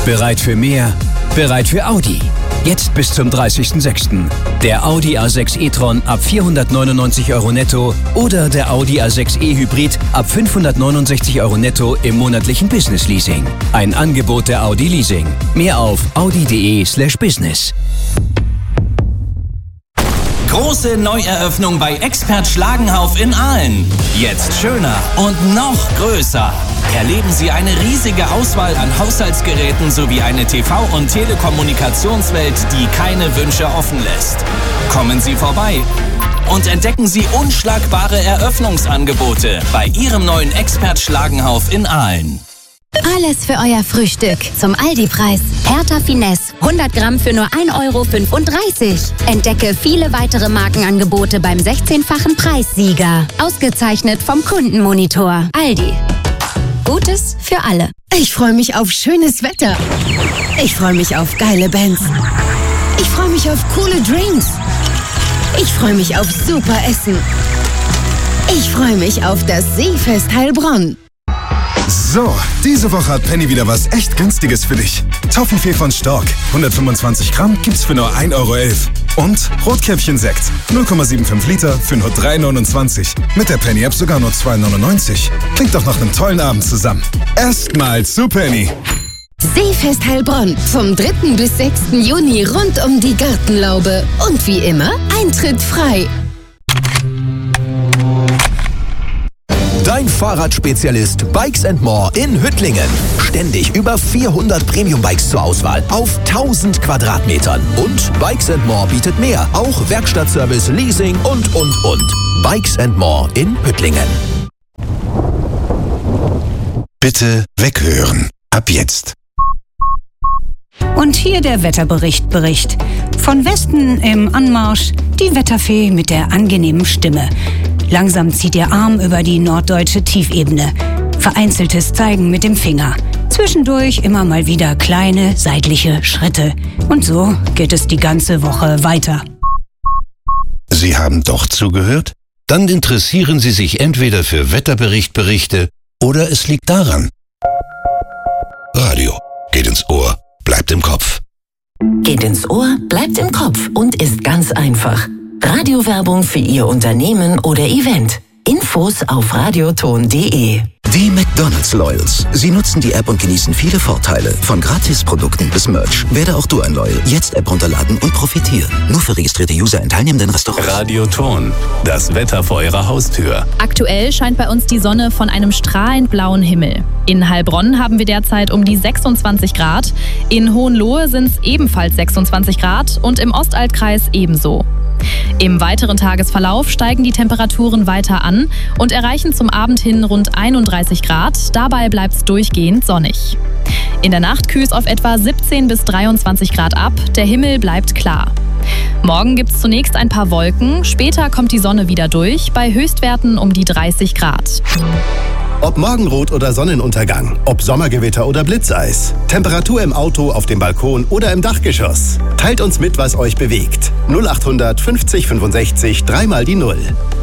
Bereit für mehr? Bereit für Audi. Jetzt bis zum 30.06. Der Audi A6 e-tron ab 499 € netto oder der Audi A6 e-Hybrid ab 569 € netto im monatlichen Business-Leasing. Ein Angebot der Audi Leasing. Mehr auf audi.de/business. Große Neueröffnung bei Expert Schlagenhauf in Aalen. Jetzt schöner und noch größer. Erleben Sie eine riesige Auswahl an Haushaltsgeräten sowie eine TV- und Telekommunikationswelt, die keine Wünsche offen lässt. Kommen Sie vorbei und entdecken Sie unschlagbare Eröffnungsangebote bei Ihrem neuen Expert Schlagenhauf in Aalen. Alles für euer Frühstück zum Aldi-Preis. Hertha Finesse, 100 Gramm für nur 1,35 €. Entdecke viele weitere Markenangebote beim 16-fachen Preissieger. Ausgezeichnet vom Kundenmonitor. Aldi. Gutes für alle. Ich freue mich auf schönes Wetter. Ich freue mich auf geile Bands. Ich freue mich auf coole Drinks. Ich freue mich auf super Essen. Ich freue mich auf das Seefest Heilbronn. So, diese Woche hat Penny wieder was echt Günstiges für dich. Toffifee von Stork, 125 Gramm, gibt's für nur 1,11 € Und Rotkäppchen-Sekt, 0,75 Liter für nur 3,29 €. Mit der Penny-App sogar nur 2,99 €. Klingt doch nach einem tollen Abend zusammen. Erstmals zu Penny. Seefest Heilbronn, vom 3. bis 6. Juni rund um die Gartenlaube. Und wie immer, Eintritt frei. Dein Fahrradspezialist Bikes & More in Hüttlingen. Ständig über 400 Premium-Bikes zur Auswahl auf 1000 Quadratmetern. Und Bikes & More bietet mehr, auch Werkstattservice, Leasing und. Bikes & More in Hüttlingen. Bitte weghören. Ab jetzt. Und hier der Wetterbericht. Von Westen im Anmarsch die Wetterfee mit der angenehmen Stimme. Langsam zieht ihr Arm über die norddeutsche Tiefebene. Vereinzeltes Zeigen mit dem Finger. Zwischendurch immer mal wieder kleine seitliche Schritte. Und so geht es die ganze Woche weiter. Sie haben doch zugehört? Dann interessieren Sie sich entweder für Wetterberichte oder es liegt daran. Radio geht ins Ohr, bleibt im Kopf. Geht ins Ohr, bleibt im Kopf und ist ganz einfach. Radiowerbung für Ihr Unternehmen oder Event. Infos auf radioton.de. Die McDonald's Loyals. Sie nutzen die App und genießen viele Vorteile. Von Gratisprodukten bis Merch. Werde auch du ein Loyal. Jetzt App runterladen und profitieren. Nur für registrierte User in teilnehmenden Restaurants. Radioton. Das Wetter vor Ihrer Haustür. Aktuell scheint bei uns die Sonne von einem strahlend blauen Himmel. In Heilbronn haben wir derzeit um die 26 Grad. In Hohenlohe sind es ebenfalls 26 Grad und im Ostaltkreis ebenso. Im weiteren Tagesverlauf steigen die Temperaturen weiter an und erreichen zum Abend hin rund 31 Grad. Dabei bleibt es durchgehend sonnig. In der Nacht kühlt es auf etwa 17 bis 23 Grad ab. Der Himmel bleibt klar. Morgen gibt es zunächst ein paar Wolken. Später kommt die Sonne wieder durch, bei Höchstwerten um die 30 Grad. Ob Morgenrot oder Sonnenuntergang, ob Sommergewitter oder Blitzeis, Temperatur im Auto, auf dem Balkon oder im Dachgeschoss. Teilt uns mit, was euch bewegt. 0800 50 65 3 mal die 0.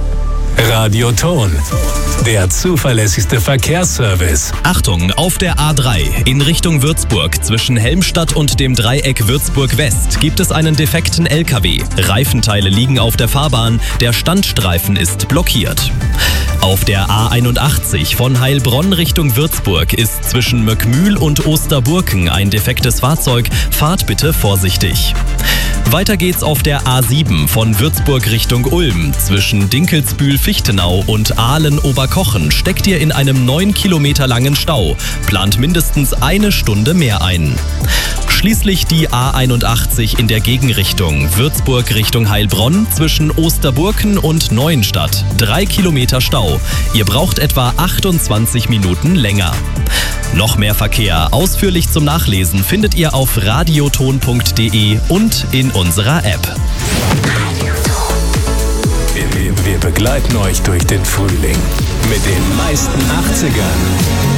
Radioton. Der zuverlässigste Verkehrsservice. Achtung, auf der A3 in Richtung Würzburg zwischen Helmstadt und dem Dreieck Würzburg-West gibt es einen defekten LKW. Reifenteile liegen auf der Fahrbahn, der Standstreifen ist blockiert. Auf der A81 von Heilbronn Richtung Würzburg ist zwischen Möckmühl und Osterburken ein defektes Fahrzeug. Fahrt bitte vorsichtig. Weiter geht's auf der A7 von Würzburg Richtung Ulm. Zwischen Dinkelsbühl-Fichtenau und Aalen-Oberkochen steckt ihr in einem 9 Kilometer langen Stau. Plant mindestens eine Stunde mehr ein. Schließlich die A81 in der Gegenrichtung. Würzburg Richtung Heilbronn zwischen Osterburken und Neuenstadt. 3 Kilometer Stau. Ihr braucht etwa 28 Minuten länger. Noch mehr Verkehr ausführlich zum Nachlesen findet ihr auf radioton.de und in unserer App. Wir begleiten euch durch den Frühling mit den meisten 80ern.